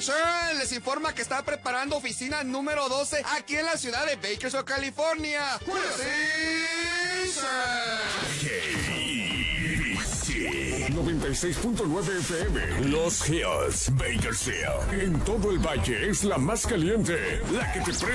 Insurance les informa que está preparando oficina número 12 aquí en la ciudad de Bakersfield, California. KBC 96.9 FM. Los Hills, Bakersfield. En todo el valle es la más caliente, la que te